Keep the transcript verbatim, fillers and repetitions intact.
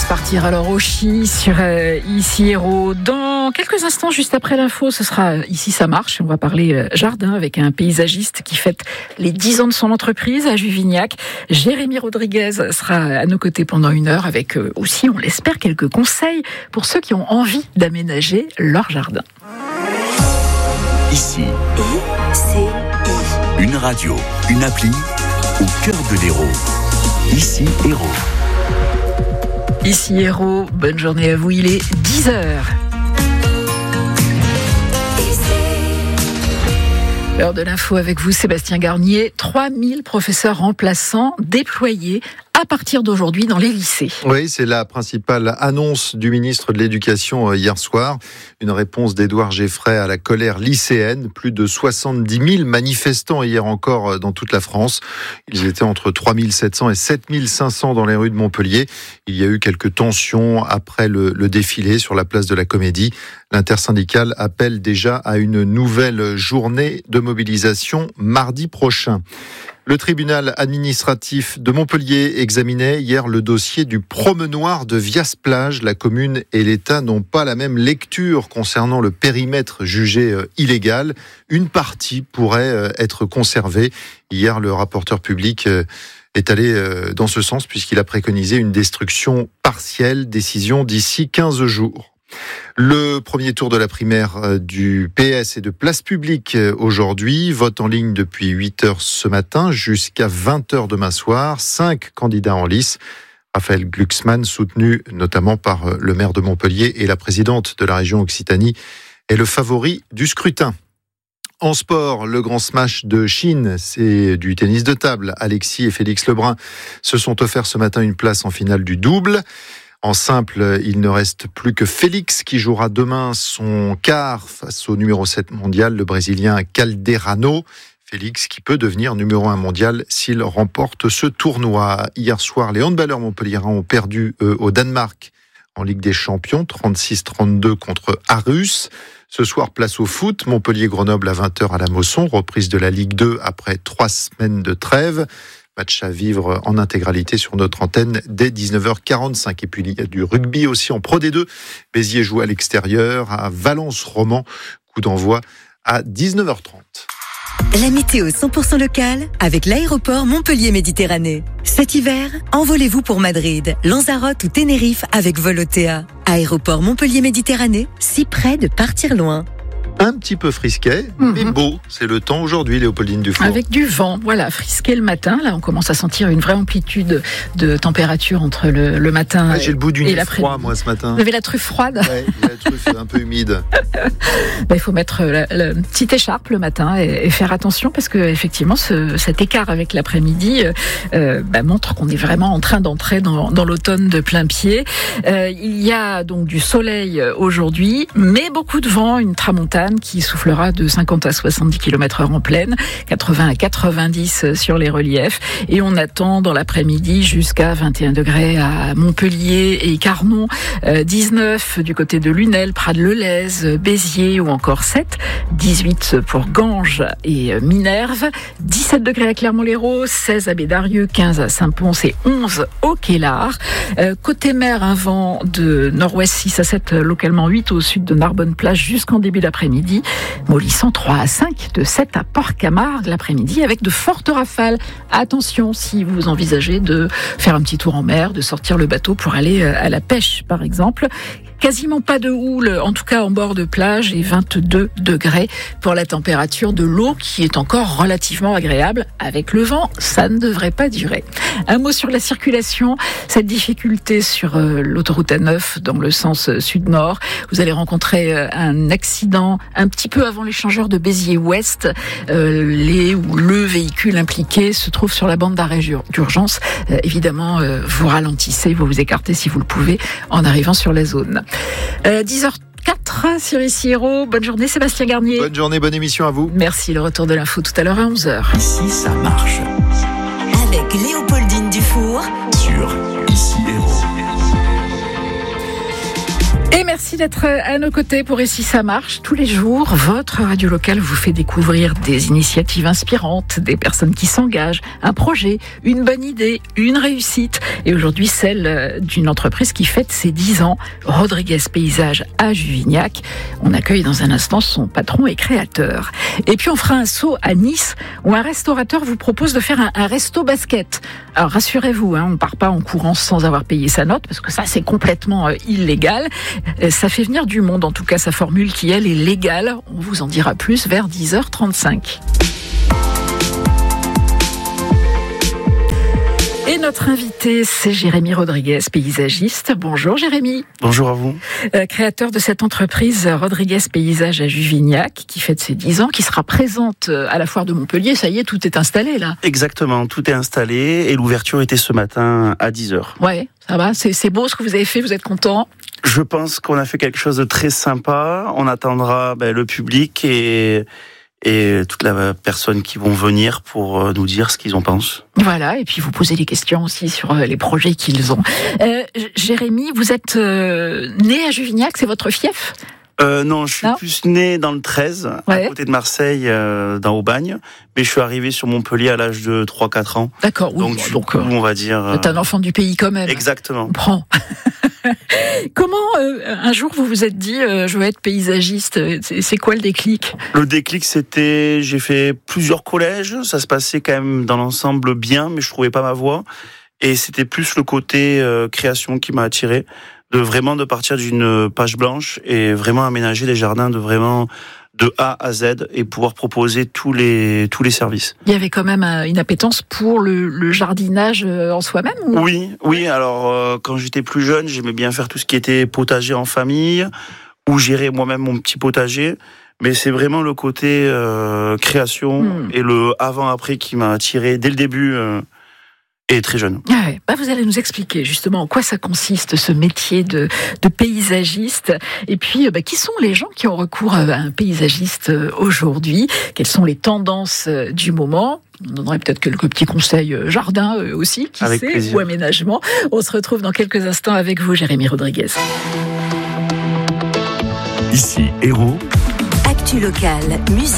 Partir alors au Chi sur euh, Ici Hérault. Dans quelques instants, juste après l'info, ce sera euh, Ici ça marche. On va parler euh, jardin avec un paysagiste qui fête les dix ans de son entreprise à Juvignac. Jérémy Rodriguez sera à nos côtés pendant une heure avec euh, aussi, on l'espère, quelques conseils pour ceux qui ont envie d'aménager leur jardin. Ici, I C I. Une radio, une appli au cœur de l'Hérault. Ici Hérault. Ici Hérault, bonne journée à vous, il est dix heures. L'heure de l'info avec vous, Sébastien Garnier. trois mille professeurs remplaçants déployés à partir d'aujourd'hui dans les lycées. Oui, c'est la principale annonce du ministre de l'Éducation hier soir. Une réponse d'Édouard Geffray à la colère lycéenne. Plus de soixante-dix mille manifestants hier encore dans toute la France. Ils étaient entre trois mille sept cents et sept mille cinq cents dans les rues de Montpellier. Il y a eu quelques tensions après le, le défilé sur la place de la Comédie. L'intersyndicale appelle déjà à une nouvelle journée de mobilisation mardi prochain. Le tribunal administratif de Montpellier examinait hier le dossier du promenoir de Vias-Plage. La commune et l'État n'ont pas la même lecture concernant le périmètre jugé illégal. Une partie pourrait être conservée. Hier, le rapporteur public est allé dans ce sens puisqu'il a préconisé une destruction partielle, décision d'ici quinze jours. Le premier tour de la primaire du P S et de Place Publique aujourd'hui. Vote en ligne depuis huit heures ce matin jusqu'à vingt heures demain soir. Cinq candidats en lice. Raphaël Glucksmann, soutenu notamment par le maire de Montpellier et la présidente de la région Occitanie, est le favori du scrutin. En sport, le grand smash de Chine, c'est du tennis de table. Alexis et Félix Lebrun se sont offerts ce matin une place en finale du double. En simple, il ne reste plus que Félix qui jouera demain son quart face au numéro sept mondial, le Brésilien Calderano. Félix qui peut devenir numéro un mondial s'il remporte ce tournoi. Hier soir, les handballeurs montpelliérains ont perdu euh, au Danemark en Ligue des Champions, trente-six trente-deux contre Aarhus. Ce soir, place au foot, Montpellier-Grenoble à vingt heures à la Mosson, reprise de la Ligue deux après trois semaines de trêve. Match à vivre en intégralité sur notre antenne dès dix-neuf heures quarante-cinq. Et puis il y a du rugby aussi en Pro D deux. Béziers joue à l'extérieur à Valence-Roman. Coup d'envoi à dix-neuf heures trente. La météo cent pour cent locale avec l'aéroport Montpellier-Méditerranée. Cet hiver, envolez-vous pour Madrid, Lanzarote ou Tenerife avec Volotea. Aéroport Montpellier-Méditerranée, si près de partir loin. Un petit peu frisquet, mm-hmm. mais beau. C'est le temps aujourd'hui, Léopoldine Dufour. Avec du vent, voilà, frisquet le matin. Là, on commence à sentir une vraie amplitude de température entre le, le matin ah, j'ai le bout du et nez l'après-midi. Froid, moi, ce matin. Vous avez la truffe froide. Ouais, la truffe un peu humide. Ben, il faut mettre la, la petite écharpe le matin et, et faire attention parce que effectivement, ce, cet écart avec l'après-midi euh, ben, montre qu'on est vraiment en train d'entrer dans, dans l'automne de plein pied. Euh, il y a donc du soleil aujourd'hui, mais beaucoup de vent, une tramontane qui soufflera de cinquante à soixante-dix kilomètres heure en pleine, quatre-vingts à quatre-vingt-dix sur les reliefs. Et on attend dans l'après-midi jusqu'à vingt et un degrés à Montpellier et Carnon, euh, dix-neuf du côté de Lunel, Prades-le-Lez, Béziers ou encore sept, dix-huit pour Ganges et Minerve, dix-sept degrés à Clermont-Lérault, seize à Bédarieux, quinze à Saint-Pons et onze au Quélard. Euh, côté mer, un vent de nord-ouest six à sept, localement huit au sud de Narbonne-Plage jusqu'en début d'après-midi. Mollissant trois à cinq, de sept à Port-Camargue l'après-midi avec de fortes rafales. Attention si vous envisagez de faire un petit tour en mer, de sortir le bateau pour aller à la pêche par exemple. Quasiment pas de houle, en tout cas en bord de plage, et vingt-deux degrés pour la température de l'eau qui est encore relativement agréable. Avec le vent, ça ne devrait pas durer. Un mot sur la circulation, cette difficulté sur euh, l'autoroute A neuf dans le sens sud-nord. Vous allez rencontrer euh, un accident un petit peu avant l'échangeur de Béziers-Ouest. Euh, les ou le véhicule impliqué se trouve sur la bande d'arrêt d'urgence. Euh, évidemment, euh, vous ralentissez, vous vous écartez si vous le pouvez en arrivant sur la zone. Euh, dix heures quatre sur Ici Hérault. Bonne journée Sébastien Garnier. Bonne journée, bonne émission à vous. Merci, le retour de l'info tout à l'heure à onze heures. Ici ça marche. Avec Léopoldine Dufour sur Ici Hérault. Et merci d'être à nos côtés pour Ici ça marche. Tous les jours, votre radio locale vous fait découvrir des initiatives inspirantes, des personnes qui s'engagent, un projet, une bonne idée, une réussite. Et aujourd'hui, celle d'une entreprise qui fête ses dix ans, Rodriguez Paysage à Juvignac. On accueille dans un instant son patron et créateur. Et puis on fera un saut à Nice où un restaurateur vous propose de faire un, un resto basket. Alors rassurez-vous, hein, on ne part pas en courant sans avoir payé sa note parce que ça c'est complètement euh, illégal. Ça fait venir du monde, en tout cas sa formule qui elle est légale. On vous en dira plus vers dix heures trente-cinq. Et notre invité, c'est Jérémy Rodriguez, paysagiste. Bonjour Jérémy. Bonjour à vous. Euh, créateur de cette entreprise Rodriguez Paysage à Juvignac, qui fête ses dix ans, qui sera présente à la foire de Montpellier. Ça y est, tout est installé là. Exactement, tout est installé et l'ouverture était ce matin à dix heures. Ouais, ça va, c'est, c'est beau ce que vous avez fait, vous êtes content ? Je pense qu'on a fait quelque chose de très sympa. On attendra ben, le public et... et toutes les personnes qui vont venir pour nous dire ce qu'ils en pensent. Voilà, et puis vous posez des questions aussi sur les projets qu'ils ont. Euh, Jérémy, vous êtes euh, né à Juvignac, c'est votre fief ? Euh, non, je suis non. plus né dans le treize, ouais. à côté de Marseille, euh, dans Aubagne. Mais je suis arrivé sur Montpellier à l'âge de trois quatre ans. D'accord, oui. Donc, donc coup, euh, on va dire... Vous êtes un enfant du pays quand même. Exactement. On prend. Comment, euh, un jour, vous vous êtes dit, euh, je veux être paysagiste, c'est, c'est quoi le déclic ? Le déclic, c'était, j'ai fait plusieurs collèges, ça se passait quand même dans l'ensemble bien, mais je trouvais pas ma voie. Et c'était plus le côté euh, création qui m'a attiré, de vraiment de partir d'une page blanche et vraiment aménager des jardins de vraiment... de A à Z et pouvoir proposer tous les tous les services. Il y avait quand même une appétence pour le, le jardinage en soi-même ou... Oui, oui. Alors euh, quand j'étais plus jeune, j'aimais bien faire tout ce qui était potager en famille ou gérer moi-même mon petit potager. Mais c'est vraiment le côté euh, création mmh. et le avant-après qui m'a attiré dès le début. Euh, Et très jeune. Ah ouais. Bah vous allez nous expliquer justement en quoi ça consiste ce métier de, de paysagiste. Et puis, bah, qui sont les gens qui ont recours à un paysagiste aujourd'hui ? Quelles sont les tendances du moment ? On donnerait peut-être quelques petits conseils jardin aussi, qui avec sait, plaisir. Ou aménagement. On se retrouve dans quelques instants avec vous, Jérémy Rodriguez. Ici, Héros. Actu locale, musique.